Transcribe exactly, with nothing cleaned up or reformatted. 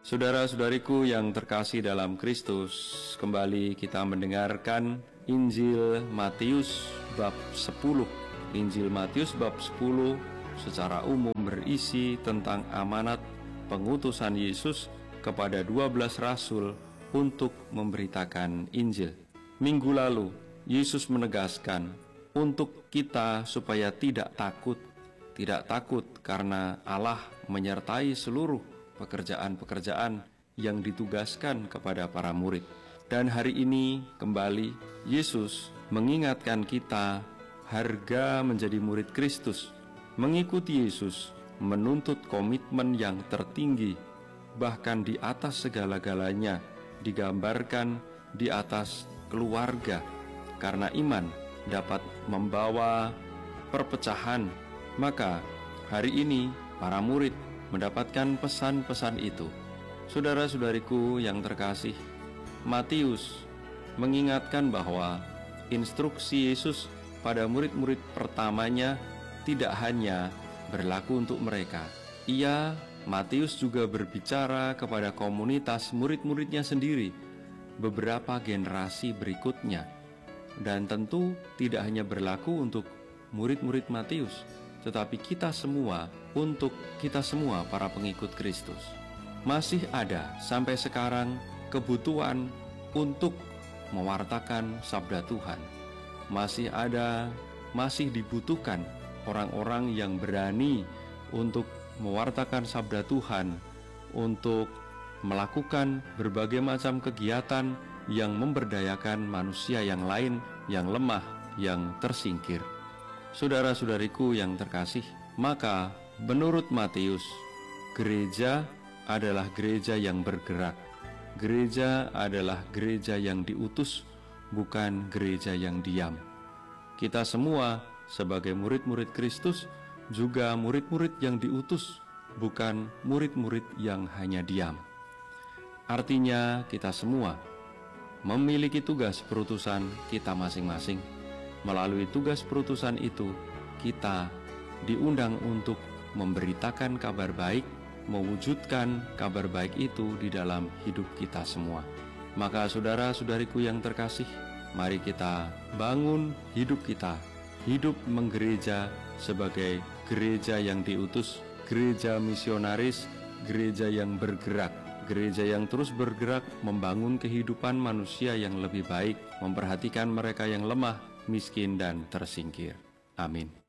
Saudara-saudariku yang terkasih dalam Kristus, kembali kita mendengarkan Injil Matius bab sepuluh. Injil Matius bab sepuluh secara umum berisi tentang amanat pengutusan Yesus kepada dua belas rasul untuk memberitakan Injil. Minggu lalu, Yesus menegaskan untuk kita supaya tidak takut, tidak takut karena Allah menyertai seluruh pekerjaan-pekerjaan yang ditugaskan kepada para murid. Dan hari ini kembali Yesus mengingatkan kita harga menjadi murid Kristus. Mengikuti Yesus menuntut komitmen yang tertinggi, bahkan di atas segala-galanya, digambarkan di atas keluarga, karena iman dapat membawa perpecahan. Maka hari ini para murid mendapatkan pesan-pesan itu. Saudara-saudariku yang terkasih, Matius mengingatkan bahwa instruksi Yesus pada murid-murid pertamanya tidak hanya berlaku untuk mereka. Ia, Matius juga berbicara kepada komunitas murid-muridnya sendiri, beberapa generasi berikutnya. Dan tentu tidak hanya berlaku untuk murid-murid Matius, tetapi kita semua, untuk kita semua para pengikut Kristus. Masih ada sampai sekarang kebutuhan untuk mewartakan sabda Tuhan. Masih ada, masih dibutuhkan orang-orang yang berani untuk mewartakan sabda Tuhan, untuk melakukan berbagai macam kegiatan yang memberdayakan manusia yang lain, yang lemah, yang tersingkir. Saudara-saudariku yang terkasih, maka menurut Matius, gereja adalah gereja yang bergerak. Gereja adalah gereja yang diutus, bukan gereja yang diam. Kita semua sebagai murid-murid Kristus juga murid-murid yang diutus, bukan murid-murid yang hanya diam. Artinya kita semua memiliki tugas perutusan kita masing-masing. Melalui tugas perutusan itu, kita diundang untuk memberitakan kabar baik, mewujudkan kabar baik itu di dalam hidup kita semua. Maka saudara-saudariku yang terkasih, mari kita bangun hidup kita, hidup menggereja sebagai gereja yang diutus, gereja misionaris, gereja yang bergerak, gereja yang terus bergerak membangun kehidupan manusia yang lebih baik, memperhatikan mereka yang lemah, miskin, dan tersingkir. Amin.